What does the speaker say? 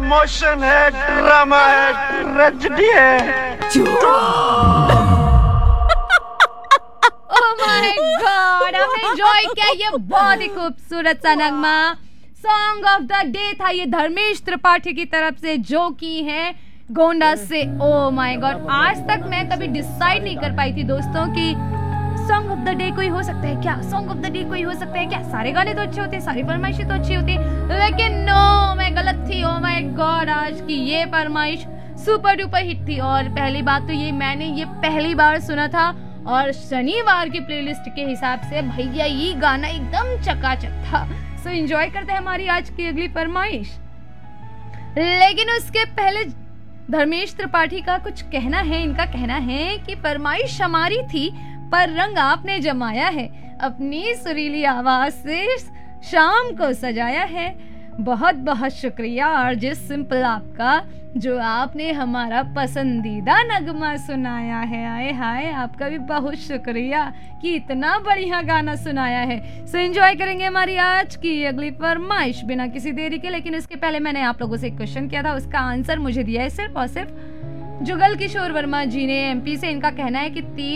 Emotion है, drama है, tragedy है। ओह माय गॉड, आपने एंजॉय किया ये बहुत ही खूबसूरत सा नगमा। सॉन्ग ऑफ द डे था ये धर्मेश त्रिपाठी की तरफ से, जो की है गोंडा से। ओह माय गॉड, आज तक मैं कभी डिसाइड नहीं कर पाई थी दोस्तों कि सॉन्ग ऑफ द डे कोई हो सकता है क्या, सॉन्ग ऑफ द डे कोई हो सकता है क्या। सारे गाने तो अच्छे होते, सारी फरमाइशें तो अच्छी होती, लेकिन नो, मैं गलत थी। ओह माय गॉड, आज की ये फरमाइश सुपर डुपर हिट थी। और पहली बात तो ये, मैंने ये पहली बार सुना था और शनिवार की प्लेलिस्ट के हिसाब से भैया ये गाना एकदम चकाचक था। सो एंजॉय करते हैं हमारी आज की अगली फरमाइश। लेकिन उसके पहले धर्मेश त्रिपाठी का कुछ कहना है। इनका कहना है कि फरमाइश हमारी थी पर रंग आपने जमाया है, अपनी सुरीली आवाज से शाम को सजाया है। बहुत बहुत शुक्रिया आरजे सिंपल आपका, जो आपने हमारा पसंदीदा नगमा सुनाया है। आए हाय, आपका भी बहुत शुक्रिया कि इतना बढ़िया गाना सुनाया है। सो एंजॉय करेंगे हमारी आज की अगली फरमाइश बिना किसी देरी के। लेकिन इसके पहले मैंने आप लोगों से एक क्वेश्चन किया था, उसका आंसर मुझे दिया है सिर्फ और सिर्फ जुगल किशोर वर्मा जी ने एमपी से। इनका कहना है कि